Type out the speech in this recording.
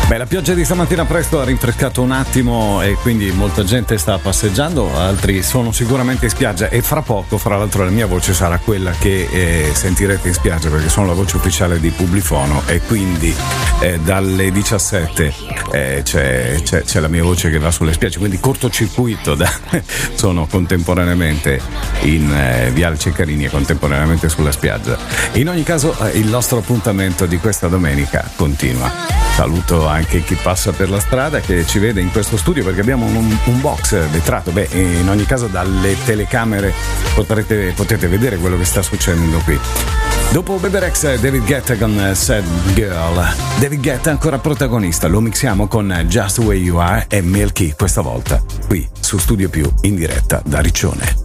Beh, la pioggia di stamattina presto ha rinfrescato un attimo e quindi molta gente sta passeggiando, altri sono sicuramente in spiaggia e fra poco, fra l'altro, la mia voce sarà quella che sentirete in spiaggia, perché sono la voce ufficiale di Publifono e quindi dalle 17 c'è la mia voce che va sulle spiagge, quindi cortocircuito sono contemporaneamente in Viale Ceccarini e contemporaneamente sulla spiaggia. In ogni caso il nostro appuntamento di questa domenica continua. Saluto anche chi passa per la strada, che ci vede in questo studio, perché abbiamo un box vetrato. Beh, in ogni caso dalle telecamere potete vedere quello che sta succedendo qui. Dopo Bebe Rexha, David Guetta con Sad Girl. David Guetta ancora protagonista, lo mixiamo con Just the Way You Are e Milky questa volta qui su Studio Più in diretta da Riccione.